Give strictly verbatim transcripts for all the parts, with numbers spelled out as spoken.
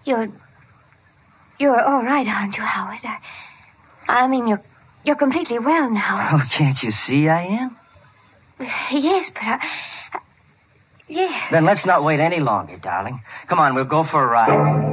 You're... You're all right, aren't you, Howard? I, I mean, you're, you're completely well now. Oh, can't you see I am? Yes, but I... I yes. Then let's not wait any longer, darling. Come on, we'll go for a ride.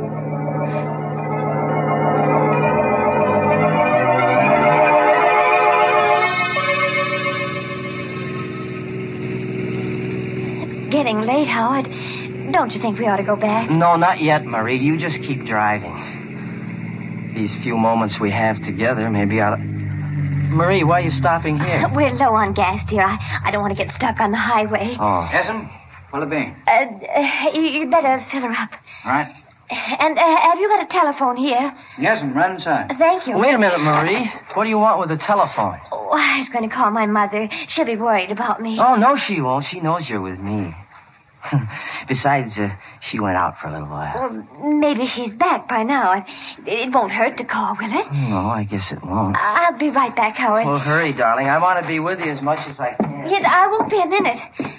Getting late, Howard. Don't you think we ought to go back? No, not yet, Marie. You just keep driving. These few moments we have together, maybe I'll... Marie, why are you stopping here? We're low on gas, dear. I, I don't want to get stuck on the highway. Oh. Yes'm? What'll it be? Uh, uh, you, you better fill her up. All right. And uh, have you got a telephone here? Yes'm, right inside. Thank you. Wait a minute, Marie. What do you want with the telephone? Oh, I was going to call my mother. She'll be worried about me. Oh, no, she won't. She knows you're with me. Besides, uh, she went out for a little while. Well, maybe she's back by now. It, it won't hurt to call, will it? No, I guess it won't. I'll be right back, Howard. Well, hurry, darling. I want to be with you as much as I can. Yes, I won't be a minute.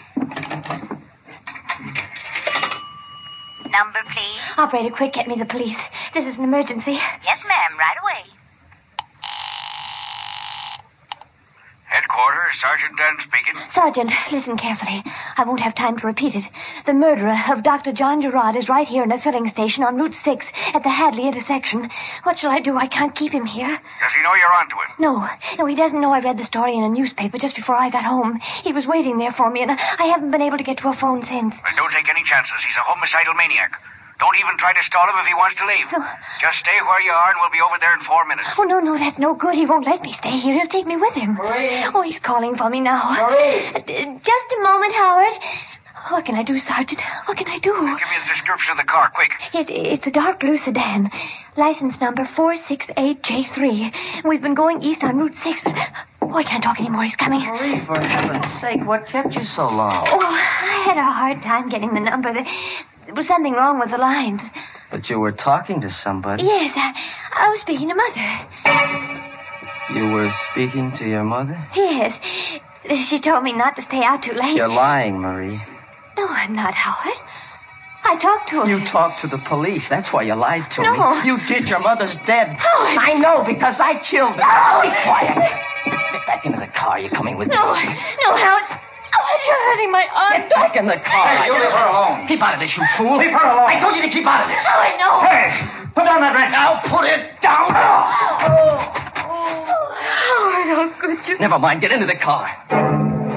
Number, please. Operator, quick, get me the police. This is an emergency. Yes, ma'am, right away. Headquarters, Sergeant Dunn speaking. Sergeant, listen carefully. I won't have time to repeat it. The murderer of Doctor John Gerard is right here in a filling station on Route six at the Hadley intersection. What shall I do? I can't keep him here. Does he know you're onto him? No. No, he doesn't know I read the story in a newspaper just before I got home. He was waiting there for me, and I haven't been able to get to a phone since. Well, don't take any chances. He's a homicidal maniac. Don't even try to stall him if he wants to leave. Oh. Just stay where you are, and we'll be over there in four minutes. Oh, no, no, that's no good. He won't let me stay here. He'll take me with him. Marie. Oh, he's calling for me now. Marie. Uh, just a moment, Howard. What can I do, Sergeant? What can I do? Give me the description of the car, quick. It, it's a dark blue sedan. License number four six eight J three. We've been going east on Route six. Oh, I can't talk anymore. He's coming. Marie, for heaven's sake, what kept you so long? Oh, I had a hard time getting the number. There was something wrong with the lines. But you were talking to somebody. Yes, I, I was speaking to Mother. You were speaking to your mother? Yes. She told me not to stay out too late. You're lying, Marie. No, I'm not, Howard. I talked to her. You talked to the police. That's why you lied to No. me. You did. Your mother's dead. Howard. I know, because I killed her. No. Be quiet. Get back into the car. You're coming with No, me. no, Howard. Howard, you're hurting my arm. Get back in the car. Hey, you leave her alone. Keep out of this, you fool. Leave her alone. I told you to keep out of this. Howard, no. Hey, put down that wrench. Now put it down. Oh, Howard, how could you? Never mind. Get into the car.